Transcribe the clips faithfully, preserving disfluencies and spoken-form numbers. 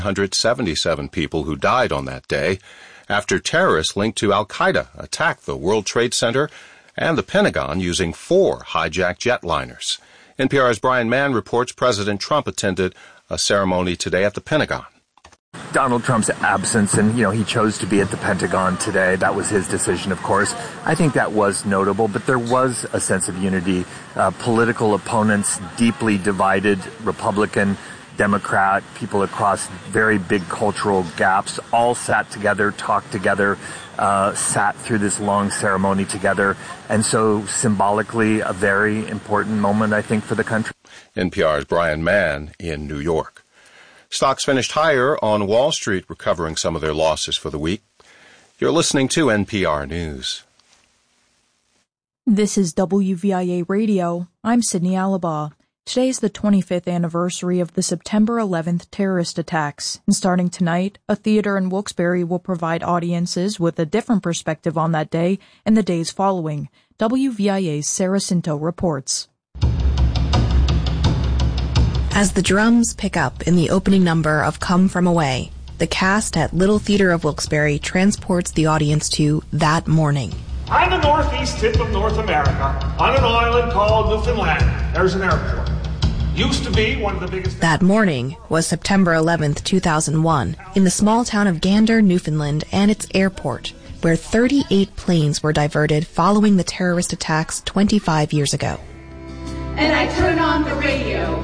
one hundred seventy-seven people who died on that day after terrorists linked to Al-Qaeda attacked the World Trade Center and the Pentagon using four hijacked jetliners. N P R's Brian Mann reports President Trump attended a ceremony today at the Pentagon. Donald Trump's absence, and, you know, he chose to be at the Pentagon today. That was his decision, of course. I think that was notable, but there was a sense of unity. Uh, political opponents, deeply divided, Republican, Democrat, people across very big cultural gaps, all sat together, talked together, uh, sat through this long ceremony together. And so symbolically, a very important moment, I think, for the country. N P R's Brian Mann in New York. Stocks finished higher on Wall Street, recovering some of their losses for the week. You're listening to N P R News. This is W V I A Radio. I'm Sydney Alaba. Today is the twenty-fifth anniversary of the September eleventh terrorist attacks, and starting tonight, a theater in Wilkes-Barre will provide audiences with a different perspective on that day and the days following. W V I A's Sarah Cinto reports. As the drums pick up in the opening number of Come From Away, the cast at Little Theater of Wilkes-Barre transports the audience to that morning. On the northeast tip of North America, on an island called Newfoundland, there's an airport. Used to be one of the biggest... That morning was September eleventh, two thousand one, in the small town of Gander, Newfoundland, and its airport, where thirty-eight planes were diverted following the terrorist attacks twenty-five years ago. And I turn on the radio.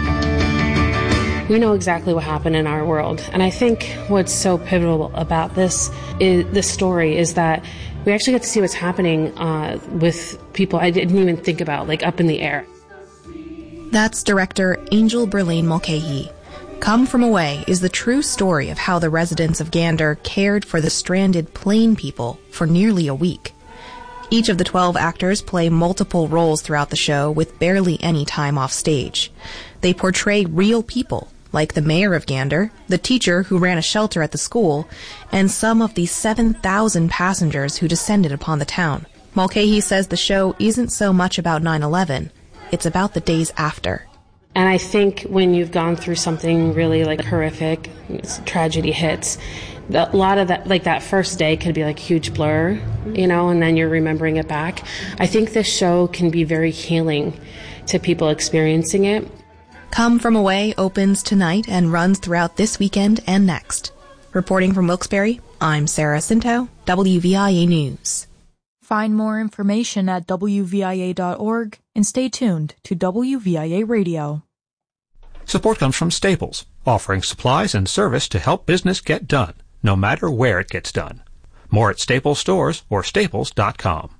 We know exactly what happened in our world. And I think what's so pivotal about this is this story is that we actually get to see what's happening uh, with people I didn't even think about, like up in the air. That's director Angel Berlane Mulcahy. Come From Away is the true story of how the residents of Gander cared for the stranded plane people for nearly a week. Each of the twelve actors play multiple roles throughout the show with barely any time off stage. They portray real people, like the mayor of Gander, the teacher who ran a shelter at the school, and some of the seven thousand passengers who descended upon the town. Mulcahy says the show isn't so much about nine eleven, it's about the days after. And I think when you've gone through something really like horrific, tragedy hits, a lot of that, like that first day could be like a huge blur, you know, and then you're remembering it back. I think this show can be very healing to people experiencing it. Come From Away opens tonight and runs throughout this weekend and next. Reporting from Wilkes-Barre, I'm Sarah Cinto, W V I A News. Find more information at W V I A dot org and stay tuned to W V I A Radio. Support comes from Staples, offering supplies and service to help business get done, no matter where it gets done. More at Staples stores or staples dot com.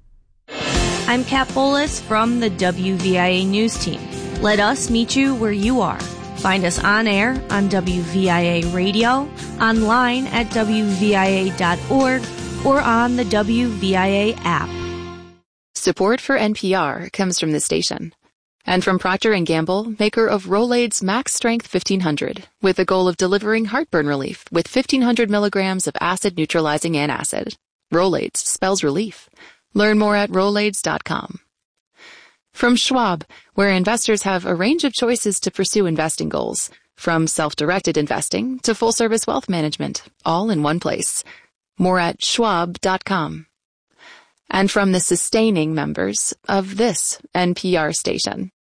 I'm Kat Bolas from the W V I A News team. Let us meet you where you are. Find us on air on W V I A Radio, online at W V I A dot org, or on the W V I A app. Support for N P R comes from the station. And from Procter and Gamble, maker of Rolaids Max Strength fifteen hundred, with the goal of delivering heartburn relief with fifteen hundred milligrams of acid-neutralizing antacid. Rolaids spells relief. Learn more at Rolaids dot com. From Schwab, where investors have a range of choices to pursue investing goals, from self-directed investing to full-service wealth management, all in one place. More at schwab dot com. And from the sustaining members of this N P R station.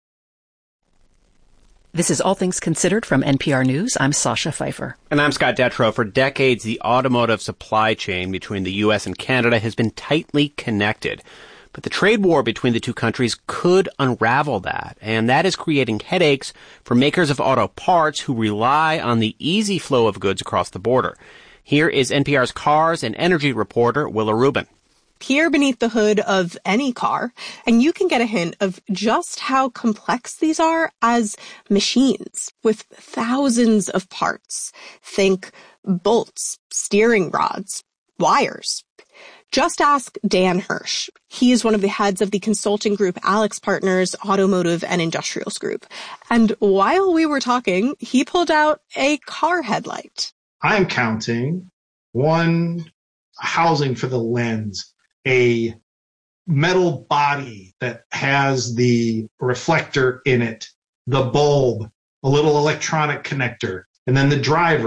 This is All Things Considered from N P R News. I'm Sasha Pfeiffer. And I'm Scott Detrow. For decades, the automotive supply chain between the U S and Canada has been tightly connected. But the trade war between the two countries could unravel that, and that is creating headaches for makers of auto parts who rely on the easy flow of goods across the border. Here is N P R's cars and energy reporter, Willa Rubin. Peer beneath the hood of any car, and you can get a hint of just how complex these are as machines with thousands of parts. Think bolts, steering rods, wires. Just ask Dan Hirsch. He is one of the heads of the consulting group AlixPartners Automotive and Industrials Group. And while we were talking, he pulled out a car headlight. I'm counting one housing for the lens, a metal body that has the reflector in it, the bulb, a little electronic connector, and then the driver.